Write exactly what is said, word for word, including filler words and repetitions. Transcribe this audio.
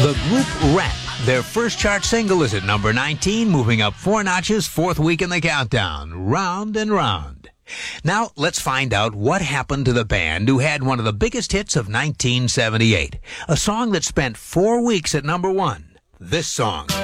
The group Rent, their first chart single is at number nineteen, moving up four notches, fourth week in the countdown, Round and Round. Now, let's find out what happened to the band who had one of the biggest hits of nineteen seventy-eight, a song that spent four weeks at number one, this song.